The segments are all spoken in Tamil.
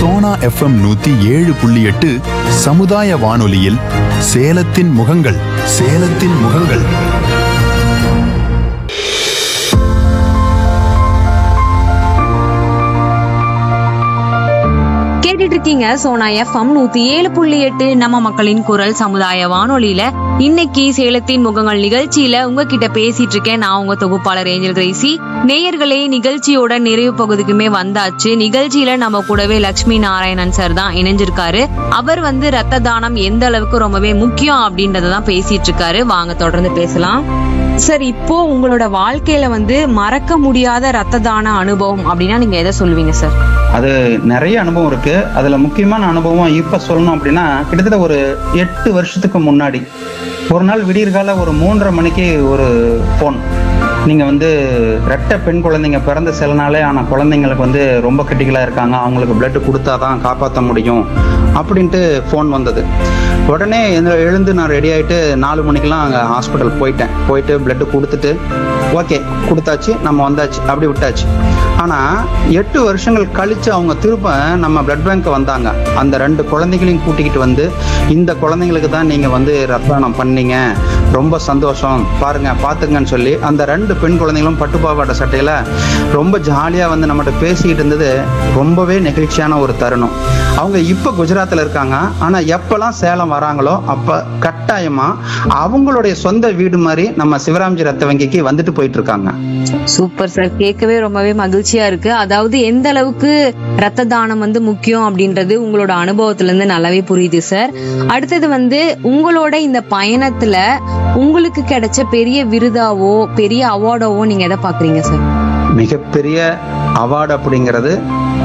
சோனா எஃப்எம் 107.8 சமுதாய வானொலியில் சேலத்தின் முகங்கள் சேலத்தின் முகங்கள். கேட்டுட்டு இருக்கீங்க சோனா எஃப்எம் 107.8 நம்ம மக்களின் குரல் சமுதாய வானொலியில. இன்னைக்கு சேலத்தின் முகங்கள் நிகழ்ச்சியில உங்ககிட்ட பேசிட்டு இருக்கேன். நான் உங்க தொகுப்பாளர் ஏஞ்சல் கிரேசி. நேயர்களே, நிகழ்ச்சியோட நிறைவு பகுதிக்குமே வந்தாச்சு. நிகழ்ச்சியில நம்ம கூடவே லட்சுமி நாராயணன் சார் தான் இணைஞ்சிருக்காரு. அவர் ரத்த தானம் எந்த அளவுக்கு ரொம்பவே முக்கியம் அப்படின்றதான் பேசிட்டு இருக்காரு. வாங்க தொடர்ந்து பேசலாம். சார், இப்போ உங்களோட வாழ்க்கையில மறக்க முடியாத ரத்த தான அனுபவம் அப்படின்னா நீங்க எதை சொல்லுவீங்க சார்? அது நிறைய அனுபவம் இருக்கு. அதுல முக்கியமான அனுபவம் இப்ப சொல்லணும் அப்படின்னா, கிட்டத்தட்ட ஒரு 8 வருஷத்துக்கு முன்னாடி ஒரு நாள் விடியற்கால ஒரு 3:30 மணிக்கு ஒரு போன். நீங்க ரெட்டை பெண் குழந்தைங்க பிறந்த சில நாளே ஆன குழந்தைங்களுக்கு ரொம்ப கிரிட்டிக்கலா இருக்காங்க, அவங்களுக்கு பிளட் கொடுத்தாதான் காப்பாற்ற முடியும் அப்படின்ட்டு போன் வந்தது. உடனே எழுந்து நான் ரெடி ஆயிட்டு 4 மணிக்கெல்லாம் அங்கே ஹாஸ்பிட்டல் போயிட்டு பிளட் கொடுத்துட்டு ஓகே கொடுத்தாச்சு, நம்ம வந்தாச்சு, அப்படி விட்டாச்சு. ஆனா 8 வருஷங்கள் கழிச்சு அவங்க திரும்ப நம்ம பிளட் பேங்க் வந்தாங்க. அந்த 2 குழந்தைகளையும் கூட்டிக்கிட்டு இந்த குழந்தைங்களுக்கு தான் நீங்க ரத்த தானம் பண்ணீங்க, ரொம்ப சந்தோஷம், பாருங்க பாத்துங்கன்னு சொல்லி அந்த 2 பெண் குழந்தைகளும் பட்டுப்பாவாட்ட சட்டையில ரொம்ப ஜாலியா நம்மகிட்ட பேசிக்கிட்டு இருந்தது. ரொம்பவே நெகிழ்ச்சியான ஒரு தருணம். அவங்க இப்ப குஜராத்ல இருக்காங்க. ஆனா எப்பெல்லாம் சேலம் வராங்களோ அப்ப கட்டாயமா அவங்களுடைய சொந்த வீடு மாதிரி நம்ம சிவராம்ஜி ரத்த வங்கிக்கு வந்துட்டு போயிட்டு இருக்காங்க. சூப்பர் சார், கேட்கவே ரொம்பவே மகிழ்ச்சியா இருக்கு. அதாவது எந்த அளவுக்கு ரத்த தானம் முக்கியம் அப்படின்றது உங்களோட அனுபவத்துல இருந்து நல்லாவே புரியுது சார். அடுத்தது உங்களோட இந்த பயணத்துல உங்களுக்கு கிடைச்ச பெரிய விருதாவோ பெரிய அவார்டாவோ நீங்க எதை பாக்குறீங்க சார்? மிகப்பெரிய அவார்டு அப்படிங்கிறது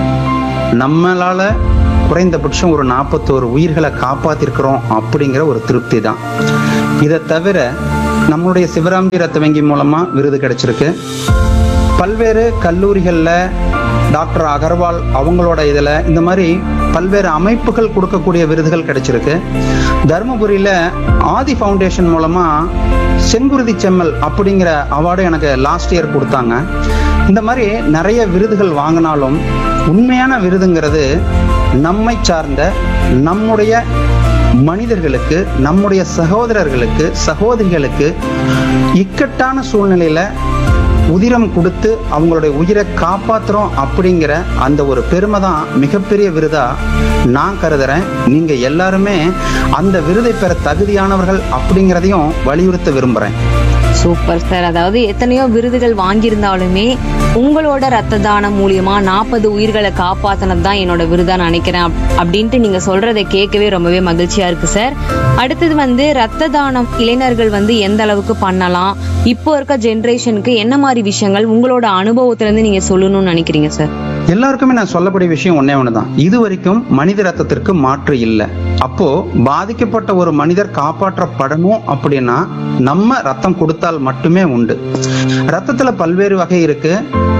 நம்மளால குறைந்தபட்சம் ஒரு 41 உயிர்களை காப்பாத்திருக்கிறோம் அப்படிங்கிற ஒரு திருப்தி தான். இதை தவிர நம்மளுடைய சிவராம்ஜி ரத்த வங்கி மூலமா விருது கிடைச்சிருக்கு. பல்வேறு கல்லூரிகள்ல டாக்டர் அகர்வால் அவங்களோட இதுல இந்த மாதிரி பல்வேறு அமைப்புகள் கொடுக்கக்கூடிய விருதுகள் கிடைச்சிருக்கு. தர்மபுரியில ஆதி ஃபவுண்டேஷன் மூலமா செங்குருதி செம்மல் அப்படிங்கிற அவார்டு எனக்கு லாஸ்ட் இயர் கொடுத்தாங்க. இந்த மாதிரி நிறைய விருதுகள் வாங்கினாலும் உண்மையான விருதுங்கிறது நம்மை சார்ந்த நம்முடைய மனிதர்களுக்கு, நம்முடைய சகோதரர்களுக்கு சகோதரிகளுக்கு இக்கட்டான சூழ்நிலையில உதிரம் கொடுத்து அவங்களுடைய உயிரை காப்பாத்துறோம் அப்படிங்கிற அந்த ஒரு பெருமை தான் மிகப்பெரிய விருதா நான் கருதுறேன். நீங்க எல்லாருமே அந்த விருதை பெற தகுதியானவர்கள் அப்படிங்கிறதையும் வலியுறுத்த விரும்புறேன். Super sir. அதாவது எத்தனையோ விருதுகள் வாங்கியிருந்தாலுமே உங்களோட ரத்த தானம் மூலியமா 40 உயிர்களை காப்பாத்தினது தான் என்னோட விருதா நினைக்கிறேன் அப்படின்ட்டு நீங்க சொல்றதை கேட்கவே ரொம்பவே மகிழ்ச்சியா இருக்கு சார். அடுத்தது ரத்த தானம் இளைஞர்கள் எந்த அளவுக்கு பண்ணலாம், இப்போ இருக்க ஜெனரேஷனுக்கு என்ன மாதிரி விஷயங்கள் உங்களோட அனுபவத்துல இருந்து நீங்க சொல்லணும்னு நினைக்கிறீங்க சார்? எல்லாருக்குமே நான் சொல்லக்கூடிய விஷயம் ஒன்னே ஒண்ணுதான். இது வரைக்கும் மனித ரத்தத்திற்கு மாற்று இல்லை. அப்போ பாதிக்கப்பட்ட ஒரு மனிதர் காப்பாற்றப்படணும் அப்படின்னா நம்ம ரத்தம் கொடுத்தால் மட்டுமே உண்டு. ரத்தத்துல பல்வேறு வகை இருக்கு.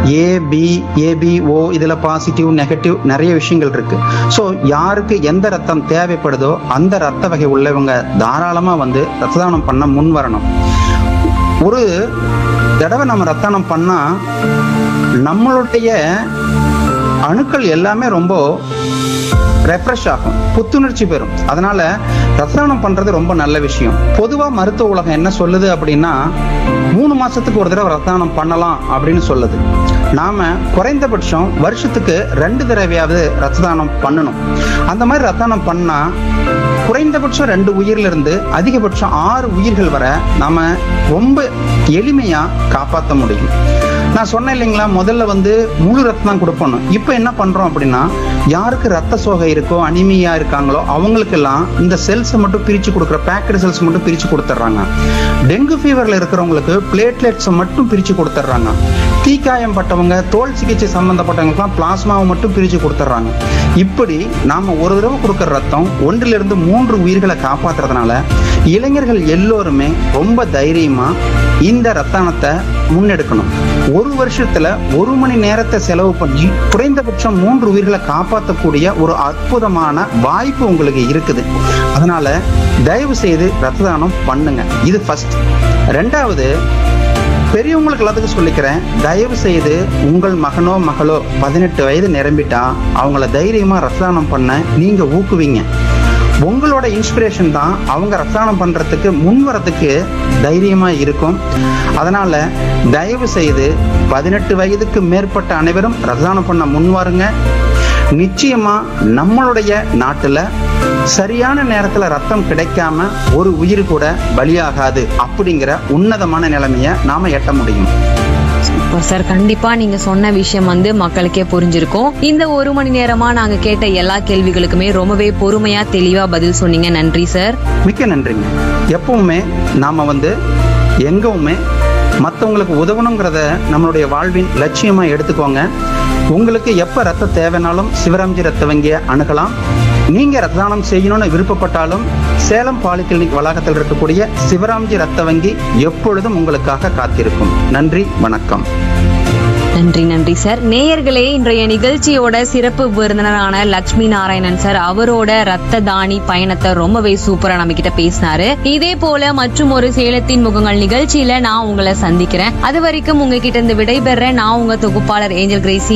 ஏபிஓ, இதுல பாசிட்டிவ் நெகட்டிவ் நிறைய விஷயங்கள் இருக்கு. சோ யாருக்கு எந்த ரத்தம் தேவைப்படுதோ அந்த ரத்த வகை உள்ளவங்க தாராளமா ரத்த தானம் பண்ண முன் வரணும். ஒரு தடவை நம்ம ரத்த தானம் பண்ணா நம்மளுடைய அணுக்கள் எல்லாமே ரொம்ப ரெஃப்ரெஷ் ஆகும், புத்துணர்ச்சி பெறும். அதனால ரத்த தானம் பண்றது ரொம்ப நல்ல விஷயம். பொதுவா மருத்துவ உலகம் என்ன சொல்லுது அப்படின்னா 3 மாசத்துக்கு ஒரு தடவை ரத்த தானம் பண்ணலாம் அப்படின்னு சொல்லுது. நாம குறைந்தபட்சம் வருஷத்துக்கு 2 தடவையாவது ரத்த தானம் பண்ணணும். அந்த மாதிரி ரத்த தானம் பண்ணா குறைந்தபட்சம் 2 உயிர்ல இருந்து அதிகபட்சம் 6 உயிர்கள் வரை நாம ரொம்ப எளிமையா காப்பாற்ற முடியும். நான் சொன்னேன் இல்லைங்களா, முதல்ல முழு ரத்தம் தான் கொடுப்போம். இப்ப என்ன பண்றோம் அப்படின்னா, யாருக்கு ரத்த சோகை இருக்கோ, அனிமியா இருக்காங்களோ அவங்களுக்கெல்லாம் இந்த செல்ஸ் மட்டும் பிரிச்சு கொடுக்குற பேக்கெட் செல்ஸ் மட்டும் பிரிச்சு கொடுத்துட்றாங்க. டெங்கு ஃபீவர்ல இருக்கிறவங்களுக்கு பிளேட்லெட்ஸ் மட்டும் பிரிச்சு கொடுத்துட்றாங்க. தீக்காயம் பட்டவங்க, தோல் சிகிச்சை சம்பந்தப்பட்டவங்களுக்குலாம் பிளாஸ்மாவை மட்டும் பிரிச்சு கொடுத்துட்றாங்க. இப்படி நாம ஒரு தடவை கொடுக்குற ரத்தம் 1-3 உயிர்களை காப்பாத்துறதுனால இளைஞர்கள் எல்லோருமே ரொம்ப தைரியமா இந்த ரத்தானத்தை முன்னெடுக்கணும். ஒரு வருஷத்துல 1 மணி நேரத்தை செலவு பண்ணி குறைந்தபட்சம் 3 உயிர்களை காப்பாற்றக்கூடிய ஒரு அற்புதமான வாய்ப்பு உங்களுக்கு இருக்குது. அதனால தயவு செய்து ரத்த தானம் பண்ணுங்க. இது ஃபர்ஸ்ட். 2வது, பெரியவங்களுக்கு எல்லாத்துக்கும் சொல்லிக்கிறேன், தயவு செய்து உங்கள் மகனோ மகளோ 18 வயது நிரம்பிட்டா அவங்கள தைரியமா ரத்த தானம் பண்ண நீங்க ஊக்குவிங்க. உங்களோட இன்ஸ்பிரேஷன் தான் அவங்க ரத்த தானம் பண்றதுக்கு முன் வரதுக்கு தைரியமா இருக்கும். அதனால தயவு செய்து 18 வயதுக்கு மேற்பட்ட அனைவரும் ரத்த தானம் பண்ண முன் வாருங்க. நிச்சயமா நம்மளுடைய நாட்டுல சரியான நேரத்துல ரத்தம் கிடைக்காம ஒரு உயிர் கூட பலியாகாது அப்படிங்கிற உன்னதமான நிலைமைய நாம எட்ட முடியும். சார், கண்டிப்பா நீங்க சொன்ன விஷயம் மக்களுக்கே புரிஞ்சிருக்கும். இந்த 1 மணி நேரமா நாங்க கேட்ட எல்லா கேள்விகளுக்குமே ரொம்பவே பொறுமையா தெளிவா பதில் சொன்னீங்க. நன்றி சார். மிக்க நன்றிங்க. எப்பவுமே நாம எங்கவுமே மற்றவங்களுக்கு உதவணுங்கிறத நம்மளுடைய வாழ்வின் லட்சியமா எடுத்துக்கோங்க. உங்களுக்கு எப்ப ரத்த தேவைனாலும் சிவராம்ஜி ரத்த வங்கியை அணுகலாம். நீங்க ரத்த தானம் செய்யணும்னு விருப்பப்பட்டாலும் சேலம் பாலிகிளினிக் வளாகத்தில் இருக்கக்கூடிய சிவராம்ஜி ரத்த வங்கி எப்பொழுதும் உங்களுக்காக காத்திருக்கும். நன்றி, வணக்கம். நன்றி சார். நேயர்களே, இன்றைய நிகழ்ச்சியோட சிறப்பு விருந்தினரான லட்சுமி நாராயணன் சார் அவரோட ரத்த தானி பயணத்தை ரொம்பவே சூப்பரா நம்ம கிட்ட பேசினாரு. இதே போல மற்றும் ஒரு சேலத்தின் முகங்கள் நிகழ்ச்சியில நான் உங்களை சந்திக்கிறேன். அது வரைக்கும் உங்ககிட்ட இருந்து விடைபெற நான் உங்க தொகுப்பாளர் ஏஞ்சல் கிரேசி.